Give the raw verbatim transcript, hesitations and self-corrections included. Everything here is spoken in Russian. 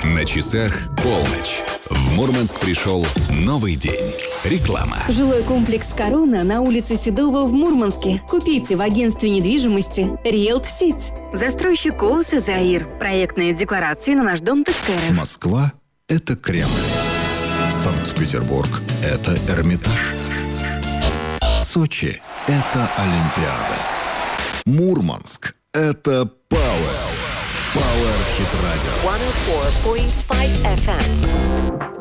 На часах полночь. В Мурманск пришел новый день. Реклама. Жилой комплекс «Корона» на улице Седова в Мурманске. Купите в агентстве недвижимости «Риэлт Сеть». Застройщик ООО «Заир». Проектные декларации на наш дом точка эр эф. Москва – это Кремль. Санкт-Петербург – это Эрмитаж. Сочи – это Олимпиада. Мурманск – это Пауэр. Пауэр Хит Радио. сто четыре и пять эф эм.